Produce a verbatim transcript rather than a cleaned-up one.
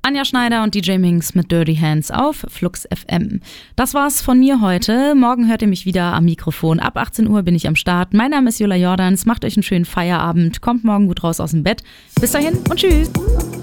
Anja Schneider und D J Minx mit Dirty Hands auf Flux F M. Das war's von mir heute. Morgen hört ihr mich wieder am Mikrofon. Ab achtzehn Uhr bin ich am Start. Mein Name ist Jola Jordans. Macht euch einen schönen Feierabend. Kommt morgen gut raus aus dem Bett. Bis dahin und tschüss.